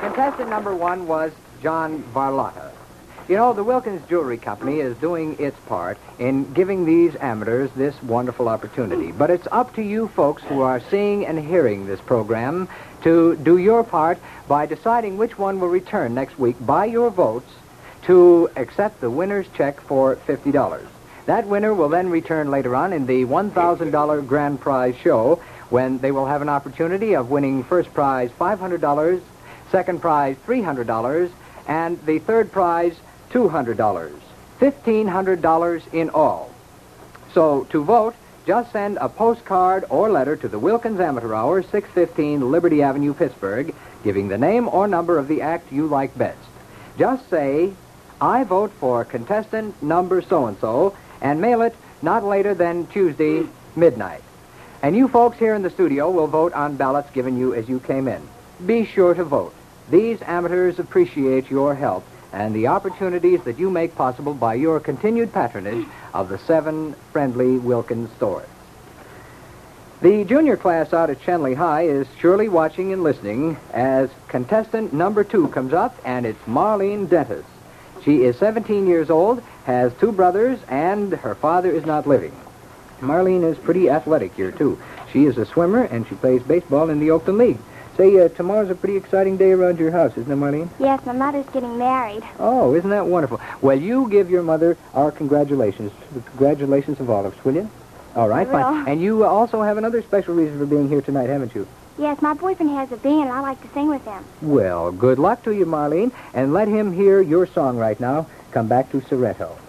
contestant number 1 was John Barlotta. You know, the Wilkins Jewelry Company is doing its part in giving these amateurs this wonderful opportunity. But it's up to you folks who are seeing and hearing this program to do your part by deciding which one will return next week by your votes to accept the winner's check for $50. That winner will then return later on in the $1,000 grand prize show when they will have an opportunity of winning first prize $500, second prize $300, and the third prize $200. $1,500 in all. So to vote, just send a postcard or letter to the Wilkins Amateur Hour, 615 Liberty Avenue, Pittsburgh, giving the name or number of the act you like best. Just say, I vote for contestant number so-and-so, and mail it not later than Tuesday midnight. And you folks here in the studio will vote on ballots given you as you came in. Be sure to vote. These amateurs appreciate your help and the opportunities that you make possible by your continued patronage of the 7 friendly Wilkins stores. The junior class out at Shenley High is surely watching and listening as contestant number 2 comes up, and it's Marlene Dentis. She is 17 years old, has 2 brothers, and her father is not living. Marlene is pretty athletic here, too. She is a swimmer, and she plays baseball in the Oakland League. Say, tomorrow's a pretty exciting day around your house, isn't it, Marlene? Yes, my mother's getting married. Oh, isn't that wonderful? Well, you give your mother our congratulations. The congratulations of all of us, will you? All right, fine. And you also have another special reason for being here tonight, haven't you? Yes, my boyfriend has a band, and I like to sing with him. Well, good luck to you, Marlene, and let him hear your song right now, Come Back to Sorrento.